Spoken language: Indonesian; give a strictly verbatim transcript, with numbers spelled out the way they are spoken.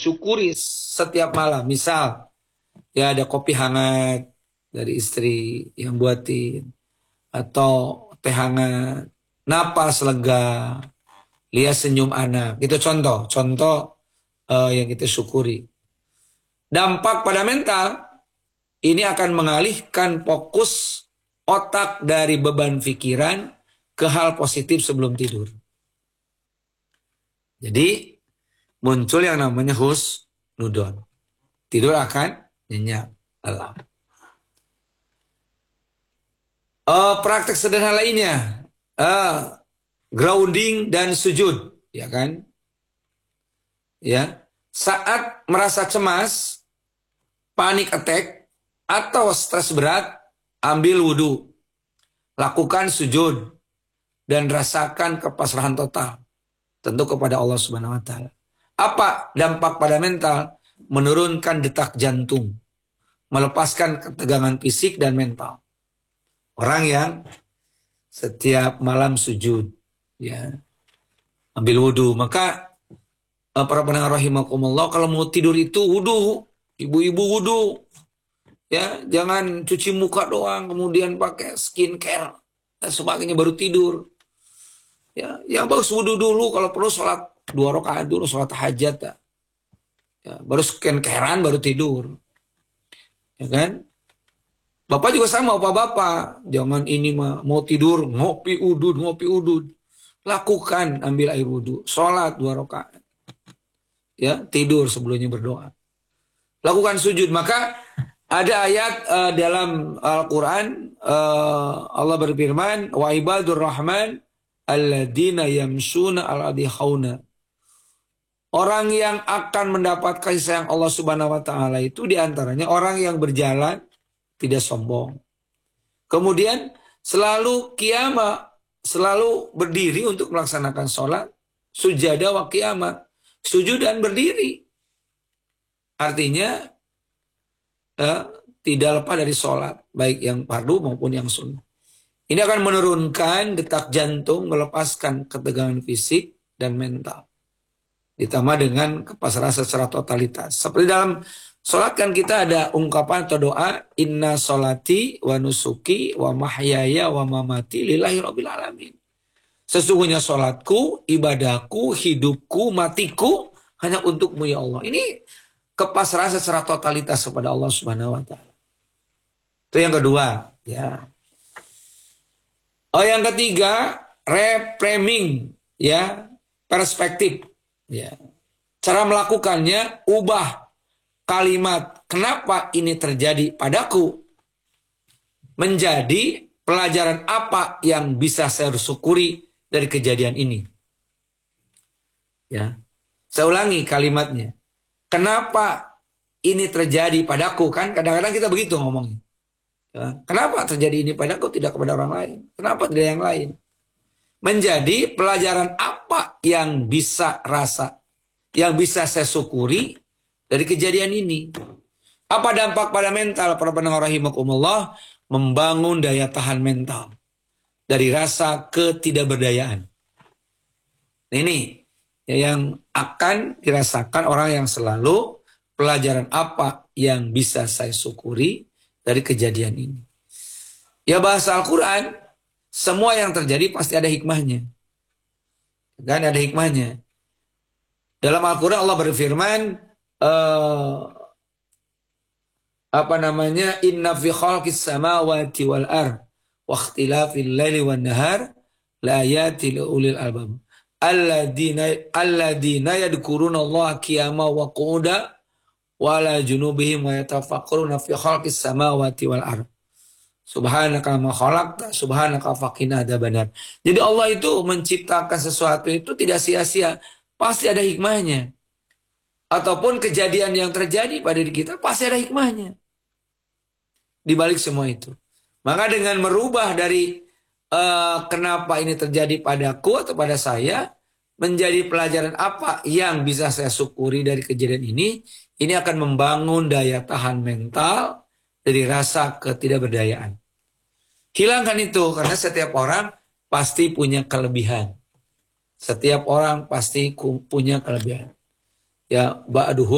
syukuri setiap malam. Misal, ya ada kopi hangat dari istri yang buatin, atau teh hangat, napas lega, lihat senyum anak. Itu contoh, contoh uh, yang kita syukuri. Dampak pada mental, ini akan mengalihkan fokus otak dari beban pikiran ke hal positif sebelum tidur. Jadi muncul yang namanya husnudon. Tidur akan nyenyak, lelah. Uh, praktek sederhana lainnya, uh, grounding dan sujud, ya kan? Ya, saat merasa cemas, panik attack atau stres berat, ambil wudhu, lakukan sujud, dan rasakan kepasrahan total, tentu kepada Allah Subhanahu Wa Taala. Apa dampak pada mental? Menurunkan detak jantung, melepaskan ketegangan fisik dan mental. Orang yang setiap malam sujud, ya, ambil wudhu, maka para pendengar rahimakumullah, kalau mau tidur itu wudhu, ibu-ibu wudhu, ya, jangan cuci muka doang, kemudian pakai skincare dan sebagainya baru tidur. Ya, yang bagus wudhu dulu, kalau perlu sholat dua rakaat dulu, sholat hajat, ya. Ya, baru skincarean baru tidur, ya kan? Bapak juga sama, bapak-bapak, jangan ini mah mau tidur ngopi udud, ngopi udud. Lakukan, ambil air wudhu, sholat dua rakaat, ya, tidur sebelumnya berdoa. Lakukan sujud. Maka ada ayat uh, dalam Al-Quran, uh, Allah berfirman, wa ibadur rahman alladzina yamsuna al-ardi hauna. Orang yang akan mendapat kasih sayang Allah Subhanahu Wa Taala itu diantaranya orang yang berjalan tidak sombong. Kemudian selalu qiyamah, selalu berdiri untuk melaksanakan sholat, sujadah wa qiyamah, sujud dan berdiri. Artinya eh, tidak lepas dari sholat, baik yang fardu maupun yang sunnah. Ini akan menurunkan detak jantung, melepaskan ketegangan fisik dan mental. Ditambah dengan kepasrahan secara totalitas. Seperti dalam sholat kan kita ada ungkapan atau doa, inna sholati wa nusuki wa mahyaya wa mamati lillahi rabbil alamin. Sesungguhnya sholatku, ibadahku, hidupku, matiku hanya untukmu ya Allah. Ini kepasrahan secara totalitas kepada Allah Subhanahu Wa Taala. Itu yang kedua, ya. Oh, yang ketiga, reframing, ya, perspektif, ya. Cara melakukannya, ubah kalimat kenapa ini terjadi padaku menjadi pelajaran apa yang bisa saya syukuri dari kejadian ini. Ya, saya ulangi kalimatnya. Kenapa ini terjadi padaku? Kan kadang-kadang kita begitu ngomongnya. Ya, kenapa terjadi ini padaku, tidak kepada orang lain? Kenapa tidak yang lain? Menjadi pelajaran apa yang bisa rasa, yang bisa saya syukuri dari kejadian ini? Apa dampak pada mental? Para pendengar rahimakumullah, membangun daya tahan mental dari rasa ketidakberdayaan. Nah, ini ya, yang akan dirasakan orang yang selalu pelajaran apa yang bisa saya syukuri dari kejadian ini. Ya, bahasa Al-Quran, semua yang terjadi pasti ada hikmahnya. Kan ada hikmahnya. Dalam Al-Quran Allah berfirman, uh, apa namanya, inna fi khalqis samawati wal ard wa ikhtilafil laili wan nahar la ayatin li ulil albab alladzina alladzina yadhkuruna Allah qiyaman wa qu'udan wa ala junubihim wa yatafakkaruna fi khalqis samawati wal ard subhanaka ma khalaqta subhanaka faqina adzabannar. Jadi Allah itu menciptakan sesuatu itu tidak sia-sia, pasti ada hikmahnya. Ataupun kejadian yang terjadi pada diri kita pasti ada hikmahnya di balik semua itu. Maka dengan merubah dari uh, kenapa ini terjadi padaku atau pada saya menjadi pelajaran apa yang bisa saya syukuri dari kejadian ini, ini akan membangun daya tahan mental dari rasa ketidakberdayaan. Hilangkan itu, karena setiap orang pasti punya kelebihan. Setiap orang pasti punya kelebihan. Ya, ba'duhu